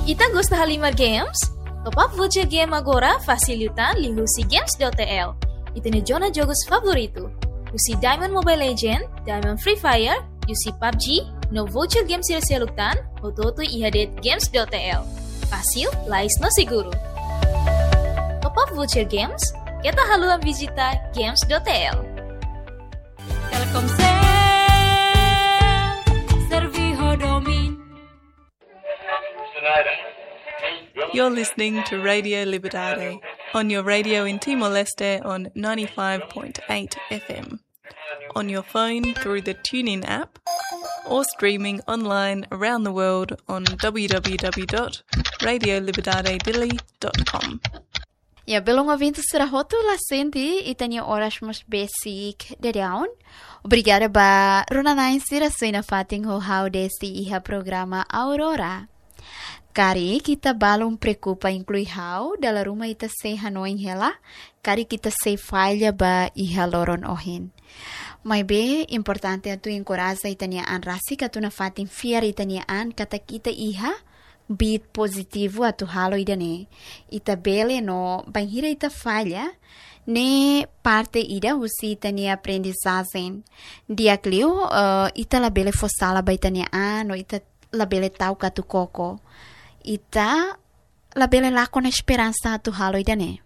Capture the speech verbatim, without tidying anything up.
Ita gosta Halimar Games? Top up voucher game agora facilitan lihusi games.tl. Ita ne zona jogos favorito. Usi Diamond Mobile Legend, Diamond Free Fire, usi P U B G, no voucher game sila-silutan, o toto ihadet games.tl. Fácil, lais no seguro. Top up voucher games, kita haluan visita games.tl. Telkomsel, Serviho Domin. You're listening to Radio Libertad on your radio in Timor-Leste on ninety-five point eight F M, on your phone through the TuneIn app, or streaming online around the world on w w w dot radio libertad dili dot com. Ja, belong ouvintes será rotula senti e tenho horas mais basic de down. Obrigada ba Ronanain sira suina fating ho how desi iha programa Aurora. Kari kita balong preocupa inclui how dala rumah ita se hanoin hela, kari kita se falha ba iha loron ohin. Mai be importante atu encoraja itania an rasi katu na fatin fiar itania an kata kita iha bit positivo atu halo idane. Ita bele no banhira ita falha ne parte ida usi itania aprendizagem. Dia clio uh, ita la bele fosala ba itania an o ita la bele tau katu koko. Ita la bele la con esperança atu halo idane.